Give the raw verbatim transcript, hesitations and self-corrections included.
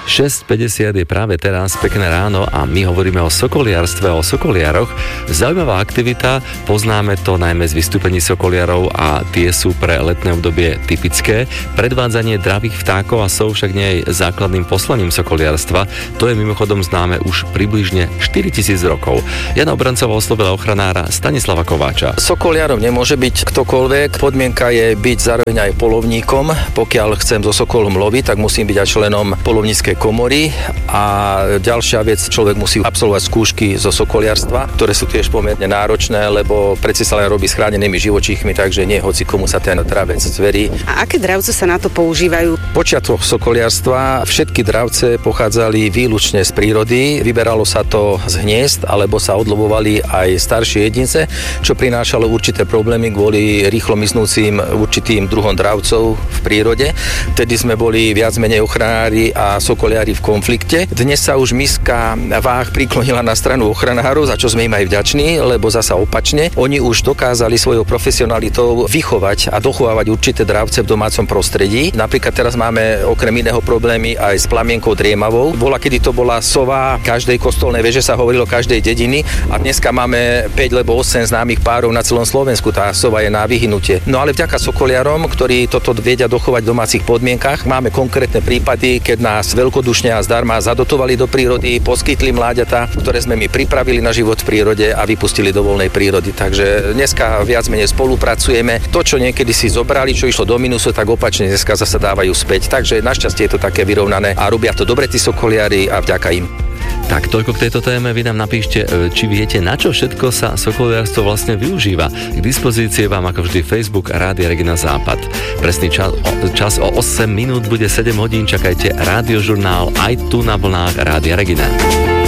šesť päťdesiat je práve teraz, pekné ráno a my hovoríme o sokoliarstve, o sokoliaroch. Zaujímavá aktivita, poznáme to najmä z vystúpení sokoliarov a tie sú pre letné obdobie typické. Predvádzanie dravých vtákov a sov však nie je základným poslaním sokoliarstva. To je mimochodom známe už približne štyritisíc rokov. Jana Obrancová oslovila ochranára Stanislava Kováča. Sokoliarom nemôže byť ktokoľvek. Podmienka je byť zároveň aj poľovníkom. Pokiaľ chcem so sokolom loviť, tak musím byť aj členom poľovníckej komory. A ďalšia vec, človek musí absolvovať skúšky zo sokoliarstva, ktoré sú tiež pomerne náročné, lebo predsa sa len robí s chránenými živočíchmi, takže nie hoci komu sa ten dravec zverí. A aké dravce sa na to používajú? Počiatok sokoliarstva, všetky dravce pochádzali výlučne z prírody. Vyberalo sa to z hniezd, alebo sa odlovovali aj staršie jedince, čo prinášalo určité problémy kvôli rýchlo miznúcim určitým druhom dravcov v prírode. Vtedy sme boli viac menej ochranári a sokoliari v konflikte. Dnes sa už miska váh priklonila na stranu ochranárov, za čo sme im aj vďační, lebo zasa opačne. Oni už dokázali svojou profesionalitou vychovať a dochovávať určité dravce v domácom prostredí. Napríklad teraz máme okrem iného problémy aj s plamienkou driemavou. Bola, kedy to bola sova každej kostolnej veže, sa hovorilo každej dediny a dneska máme päť alebo osem známych párov na celom Slovensku. Tá sova je na vyhnutie. No ale vďaka sokoliarom, ktorí toto vedia dochovať v domácich podmienkach, máme konkrétne prípady, keď nás veľkodušne a zdarma zadotovali do prírody, poskytli mláďata, ktoré sme my pripravili na život v prírode a vypustili do voľnej prírody. Takže dneska viac menej spolupracujeme. To, čo niekedy si zobrali, čo išlo do minusu, tak opačne dneska zasa dávajú späť. Takže našťastie je to také vyrovnané a robia to dobre tí sokoliari a vďaka im. Tak toľko k tejto téme, vy nám napíšte, či viete, na čo všetko sa sokoliarstvo vlastne využíva. K dispozícii vám ako vždy Facebook Rádia Regina Západ. Presný čas, čas o osem minút bude sedem hodín, čakajte rádiožurnál aj tu na vlnách Rádia Regina.